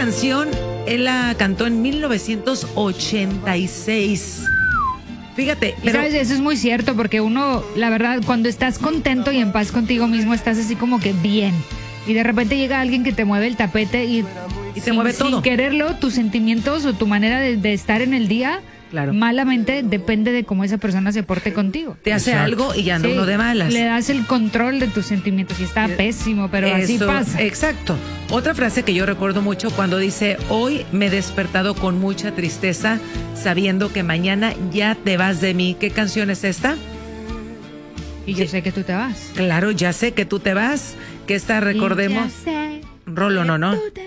canción él la cantó en 1986. Fíjate, pero ¿Sabes? Eso es muy cierto, porque uno, la verdad, cuando estás contento y en paz contigo mismo, estás así como que bien. Y de repente llega alguien que te mueve el tapete y te mueve todo. Sin quererlo, tus sentimientos o tu manera de estar en el día, claro, malamente depende de cómo esa persona se porte contigo. Te hace algo y ya anda uno de malas. Le das el control de tus sentimientos y está pésimo, pero así pasa. Exacto. Otra frase que yo recuerdo mucho cuando dice: hoy me he despertado con mucha tristeza sabiendo que mañana ya te vas de mí. ¿Qué canción es esta? Y yo sé que tú te vas. Claro, ya sé que tú te vas. Que esta recordemos. Y ya sé Rolo, no.